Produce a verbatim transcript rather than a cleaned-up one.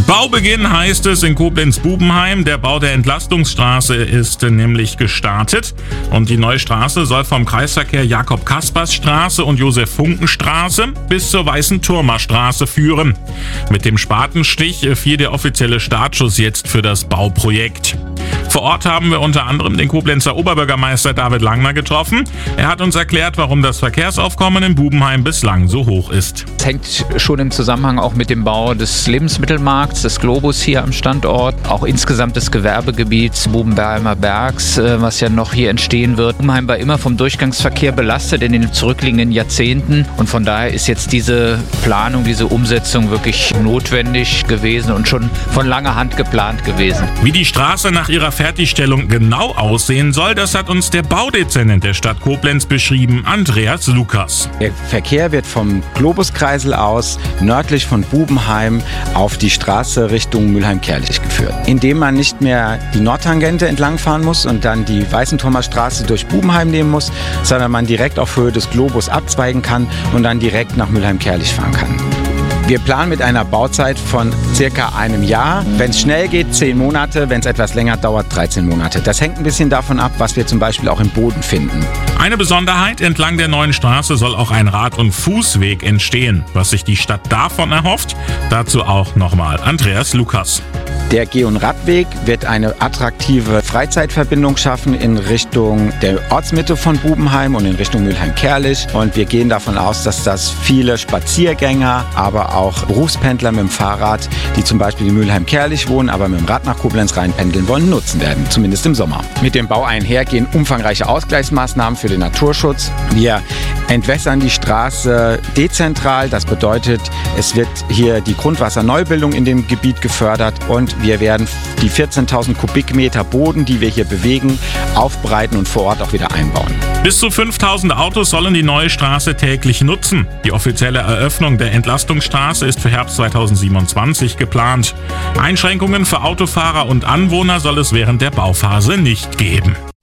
Baubeginn heißt es in Koblenz-Bubenheim. Der Bau der Entlastungsstraße ist nämlich gestartet und die neue Straße soll vom Kreisverkehr Jakob-Kaspers-Straße und Josef-Funken-Straße bis zur Weißen-Turmer-Straße führen. Mit dem Spatenstich fiel der offizielle Startschuss jetzt für das Bauprojekt. Vor Ort haben wir unter anderem den Koblenzer Oberbürgermeister David Langner getroffen. Er hat uns erklärt, warum das Verkehrsaufkommen in Bubenheim bislang so hoch ist. Es hängt schon im Zusammenhang auch mit dem Bau des Lebensmittelmarkts, des Globus hier am Standort, auch insgesamt des Gewerbegebiets Bubenheimer Bergs, was ja noch hier entstehen wird. Bubenheim war immer vom Durchgangsverkehr belastet in den zurückliegenden Jahrzehnten und von daher ist jetzt diese Planung, diese Umsetzung wirklich notwendig gewesen und schon von langer Hand geplant gewesen. Wie die Straße nach ihrer Fertigstellung genau aussehen soll, das hat uns der Baudezernent der Stadt Koblenz beschrieben, Andreas Lukas. Der Verkehr wird vom Globuskreisel aus nördlich von Bubenheim auf die Straße Richtung Mülheim-Kerlich geführt. Indem man nicht mehr die Nordtangente entlangfahren muss und dann die Weißenturmer Straße durch Bubenheim nehmen muss, sondern man direkt auf Höhe des Globus abzweigen kann und dann direkt nach Mülheim-Kerlich fahren kann. Wir planen mit einer Bauzeit von circa einem Jahr. Wenn es schnell geht, zehn Monate. Wenn es etwas länger dauert, dreizehn Monate. Das hängt ein bisschen davon ab, was wir zum Beispiel auch im Boden finden. Eine Besonderheit, entlang der neuen Straße soll auch ein Rad- und Fußweg entstehen. Was sich die Stadt davon erhofft, dazu auch nochmal Andreas Lukas. Der Geh- und Radweg wird eine attraktive Freizeitverbindung schaffen in Richtung der Ortsmitte von Bubenheim und in Richtung Mülheim-Kerlich. Und wir gehen davon aus, dass das viele Spaziergänger, aber auch Berufspendler mit dem Fahrrad, die zum Beispiel in Mülheim-Kerlich wohnen, aber mit dem Rad nach Koblenz reinpendeln wollen, nutzen werden, zumindest im Sommer. Mit dem Bau einher gehen umfangreiche Ausgleichsmaßnahmen für den Naturschutz. Wir entwässern die Straße dezentral. Das bedeutet, es wird hier die Grundwasserneubildung in dem Gebiet gefördert und wir werden die vierzehntausend Kubikmeter Boden, die wir hier bewegen, aufbreiten und vor Ort auch wieder einbauen. Bis zu fünftausend Autos sollen die neue Straße täglich nutzen. Die offizielle Eröffnung der Entlastungsstraße ist für Herbst zweitausendsiebenundzwanzig geplant. Einschränkungen für Autofahrer und Anwohner soll es während der Bauphase nicht geben.